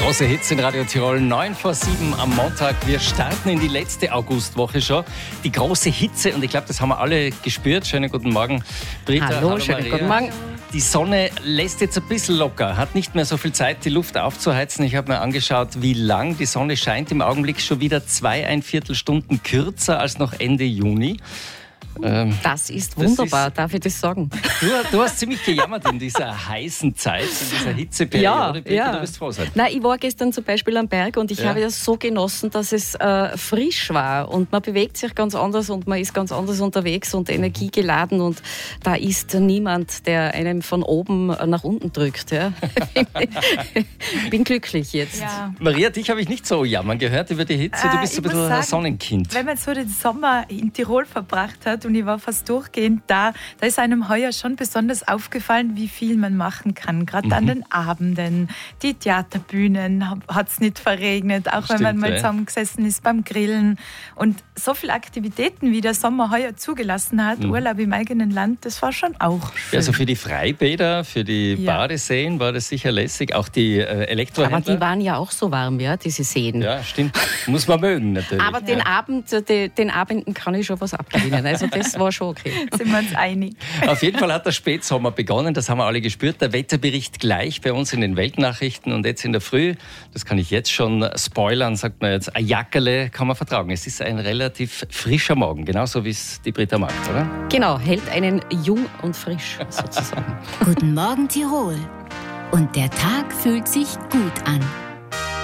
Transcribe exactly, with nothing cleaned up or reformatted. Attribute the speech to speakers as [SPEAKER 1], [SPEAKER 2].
[SPEAKER 1] Große Hits in Radio Tirol, neun vor sieben am Montag. Wir starten in die letzte Augustwoche schon. Die große Hitze und ich glaube, das haben wir alle gespürt. Schönen guten Morgen, Britta.
[SPEAKER 2] Hallo,
[SPEAKER 1] hallo
[SPEAKER 2] schönen
[SPEAKER 1] Maria.
[SPEAKER 2] guten Morgen.
[SPEAKER 1] Die Sonne lässt jetzt ein bisschen locker, hat nicht mehr so viel Zeit, die Luft aufzuheizen. Ich habe mir angeschaut, wie lang die Sonne scheint. Im Augenblick schon wieder zwei, Stunden kürzer als noch Ende Juni.
[SPEAKER 2] Ähm, das ist wunderbar,
[SPEAKER 1] das ist,
[SPEAKER 2] darf ich das sagen?
[SPEAKER 1] Du, du hast ziemlich gejammert in dieser heißen Zeit, in dieser Hitzeperiode.
[SPEAKER 2] Ja, ja.
[SPEAKER 1] Du wirst froh sein.
[SPEAKER 2] Nein, ich war gestern zum Beispiel am Berg und ich
[SPEAKER 1] Ja.
[SPEAKER 2] habe das so genossen, dass es äh, frisch war und man bewegt sich ganz anders und man ist ganz anders unterwegs und energiegeladen und da ist niemand, der einem von oben nach unten drückt. Ja. Bin glücklich jetzt.
[SPEAKER 3] Ja.
[SPEAKER 1] Maria, dich habe ich nicht so jammern gehört über die Hitze. Du
[SPEAKER 3] Äh,
[SPEAKER 1] bist
[SPEAKER 3] ich
[SPEAKER 1] ein bisschen
[SPEAKER 3] muss
[SPEAKER 1] ein
[SPEAKER 3] sagen,
[SPEAKER 1] Sonnenkind.
[SPEAKER 3] Wenn man so den Sommer in Tirol verbracht hat und ich war fast durchgehend da, da ist einem heuer schon besonders aufgefallen, wie viel man machen kann. Gerade
[SPEAKER 1] Mhm.
[SPEAKER 3] an den Abenden, die Theaterbühnen, hat es nicht verregnet, auch wenn
[SPEAKER 1] Stimmt,
[SPEAKER 3] man mal
[SPEAKER 1] ja.
[SPEAKER 3] zusammengesessen ist beim Grillen. Und so viele Aktivitäten, wie der Sommer heuer zugelassen hat,
[SPEAKER 1] Mhm.
[SPEAKER 3] Urlaub im eigenen Land, das war schon auch schön.
[SPEAKER 1] Also für die Freibäder, für die
[SPEAKER 3] Ja.
[SPEAKER 1] Badeseen war das sicher lässig. Auch die äh,
[SPEAKER 2] Aber
[SPEAKER 1] Elektrohändler.
[SPEAKER 2] die waren ja auch so warm, ja, diese Seen.
[SPEAKER 1] Ja, stimmt. Muss man mögen natürlich.
[SPEAKER 2] Aber den, Abend, de, den Abenden kann ich schon was abgewinnen. Also das war schon okay.
[SPEAKER 3] Sind wir uns einig.
[SPEAKER 1] Auf jeden Fall hat der Spätsommer begonnen, das haben wir alle gespürt. Der Wetterbericht gleich bei uns in den Weltnachrichten und jetzt in der Früh, das kann ich jetzt schon spoilern, sagt man jetzt, ein Jackerle kann man vertragen. Es ist ein relativ frischer Morgen, genauso wie es die Britta macht, oder?
[SPEAKER 2] Genau, hält einen jung und frisch sozusagen.
[SPEAKER 4] Guten Morgen Tirol. Und der Tag fühlt sich gut an.